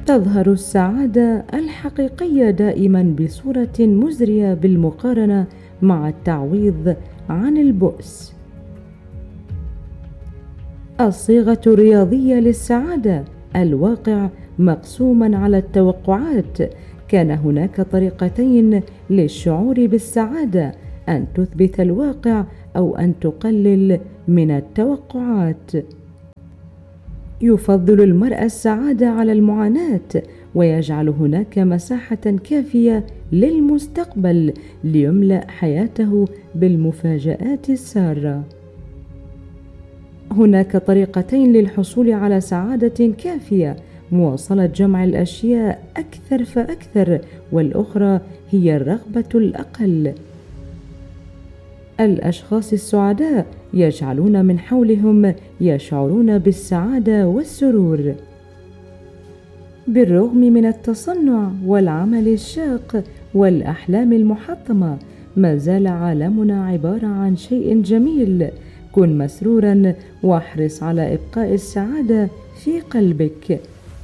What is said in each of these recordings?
تظهر السعادة الحقيقية دائما بصورة مزرية بالمقارنة مع التعويض عن البؤس. الصيغة الرياضية للسعادة: الواقع مقسوما على التوقعات. كان هناك طريقتين للشعور بالسعادة: أن تثبت الواقع أو أن تقلل من التوقعات. يفضل المرء السعادة على المعاناة، ويجعل هناك مساحة كافية للمستقبل ليملأ حياته بالمفاجآت السارة. هناك طريقتين للحصول على سعادة كافية: مواصلة جمع الأشياء أكثر فأكثر، والأخرى هي الرغبة الأقل. الأشخاص السعداء يجعلون من حولهم يشعرون بالسعادة والسرور. بالرغم من التصنع والعمل الشاق والأحلام المحطمة، ما زال عالمنا عبارة عن شيء جميل. كن مسرورا واحرص على إبقاء السعادة في قلبك.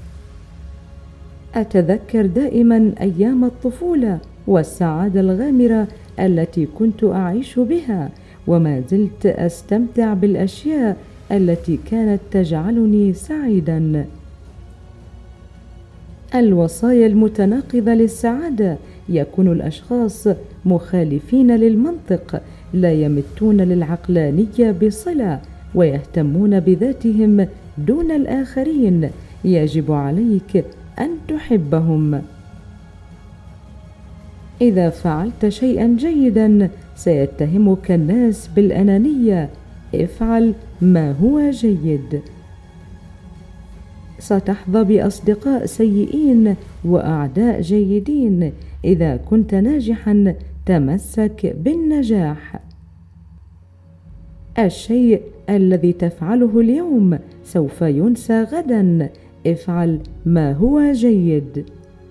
أتذكر دائما أيام الطفولة والسعادة الغامرة التي كنت أعيش بها، وما زلت أستمتع بالأشياء التي كانت تجعلني سعيدا. الوصايا المتناقضة للسعادة: يكون الأشخاص مخالفين للمنطق، لا يمتون للعقلانية بصلة، ويهتمون بذاتهم دون الآخرين. يجب عليك أن تحبهم. إذا فعلت شيئا جيدا سيتهمك الناس بالأنانية. افعل ما هو جيد. ستحظى بأصدقاء سيئين وأعداء جيدين. إذا كنت ناجحا تمسك بالنجاح. الشيء الذي تفعله اليوم سوف ينسى غدا. افعل ما هو جيد.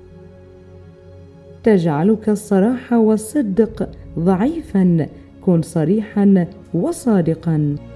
تجعلك الصراحة والصدق ضعيفا. كن صريحا وصادقا.